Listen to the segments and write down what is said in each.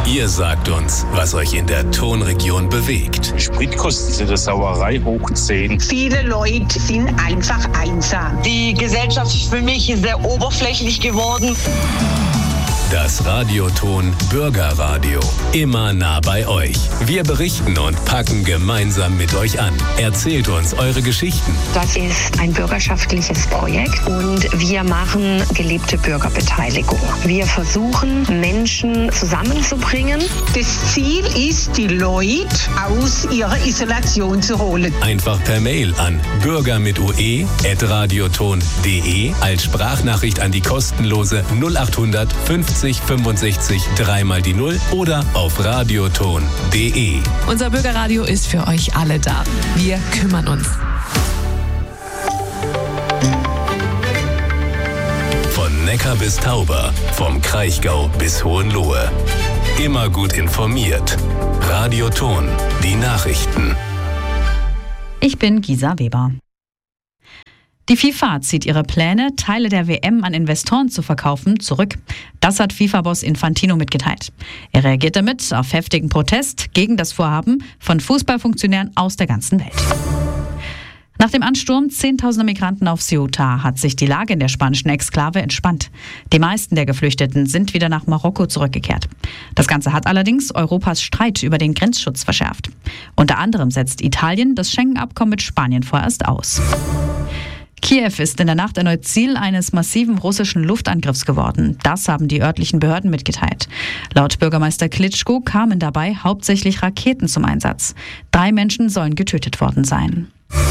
Ihr sagt uns, was euch in der Tonregion bewegt. Die Spritkosten sind eine Sauerei hoch 10. Viele Leute sind einfach einsam. Die Gesellschaft ist für mich sehr oberflächlich geworden. Das Radioton Bürgerradio. Immer nah bei euch. Wir berichten und packen gemeinsam mit euch an. Erzählt uns eure Geschichten. Das ist ein bürgerschaftliches Projekt und wir machen gelebte Bürgerbeteiligung. Wir versuchen, Menschen zusammenzubringen. Das Ziel ist, die Leute aus ihrer Isolation zu holen. Einfach per Mail an bürger@radioton.de als Sprachnachricht an die kostenlose 0800 50 65 3 die 0 oder auf radioton.de. Unser Bürgerradio ist für euch alle da. Wir kümmern uns. Von Neckar bis Tauber, vom Kraichgau bis Hohenlohe. Immer gut informiert. Radioton, die Nachrichten. Ich bin Gisa Weber. Die FIFA zieht ihre Pläne, Teile der WM an Investoren zu verkaufen, zurück. Das hat FIFA-Boss Infantino mitgeteilt. Er reagiert damit auf heftigen Protest gegen das Vorhaben von Fußballfunktionären aus der ganzen Welt. Nach dem Ansturm zehntausender Migranten auf Ceuta hat sich die Lage in der spanischen Exklave entspannt. Die meisten der Geflüchteten sind wieder nach Marokko zurückgekehrt. Das Ganze hat allerdings Europas Streit über den Grenzschutz verschärft. Unter anderem setzt Italien das Schengen-Abkommen mit Spanien vorerst aus. Kiew ist in der Nacht erneut Ziel eines massiven russischen Luftangriffs geworden. Das haben die örtlichen Behörden mitgeteilt. Laut Bürgermeister Klitschko kamen dabei hauptsächlich Raketen zum Einsatz. 3 Menschen sollen getötet worden sein.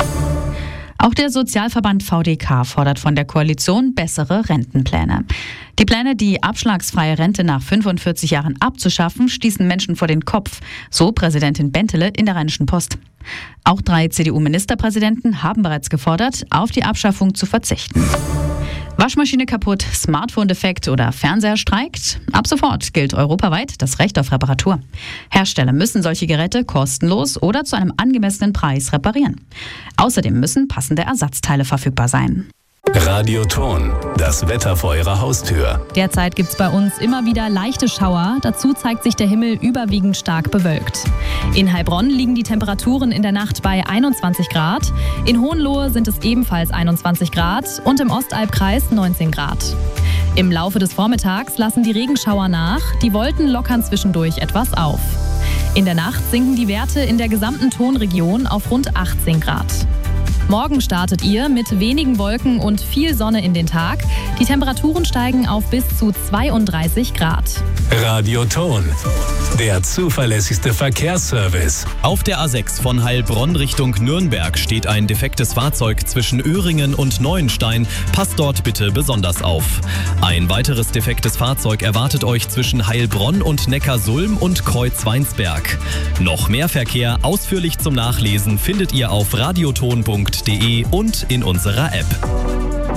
Auch der Sozialverband VDK fordert von der Koalition bessere Rentenpläne. Die Pläne, die abschlagsfreie Rente nach 45 Jahren abzuschaffen, stießen Menschen vor den Kopf, so Präsidentin Bentele in der Rheinischen Post. Auch 3 CDU-Ministerpräsidenten haben bereits gefordert, auf die Abschaffung zu verzichten. Waschmaschine kaputt, Smartphone defekt oder Fernseher streikt? Ab sofort gilt europaweit das Recht auf Reparatur. Hersteller müssen solche Geräte kostenlos oder zu einem angemessenen Preis reparieren. Außerdem müssen passende Ersatzteile verfügbar sein. Radioton, das Wetter vor eurer Haustür. Derzeit gibt es bei uns immer wieder leichte Schauer. Dazu zeigt sich der Himmel überwiegend stark bewölkt. In Heilbronn liegen die Temperaturen in der Nacht bei 21 Grad. In Hohenlohe sind es ebenfalls 21 Grad und im Ostalbkreis 19 Grad. Im Laufe des Vormittags lassen die Regenschauer nach. Die Wolken lockern zwischendurch etwas auf. In der Nacht sinken die Werte in der gesamten Tonregion auf rund 18 Grad. Morgen startet ihr mit wenigen Wolken und viel Sonne in den Tag. Die Temperaturen steigen auf bis zu 32 Grad. Radioton, der zuverlässigste Verkehrsservice. Auf der A6 von Heilbronn Richtung Nürnberg steht ein defektes Fahrzeug zwischen Öhringen und Neuenstein. Passt dort bitte besonders auf. Ein weiteres defektes Fahrzeug erwartet euch zwischen Heilbronn und Neckarsulm und Kreuzweinsberg. Noch mehr Verkehr ausführlich zum Nachlesen findet ihr auf radioton.de und in unserer App.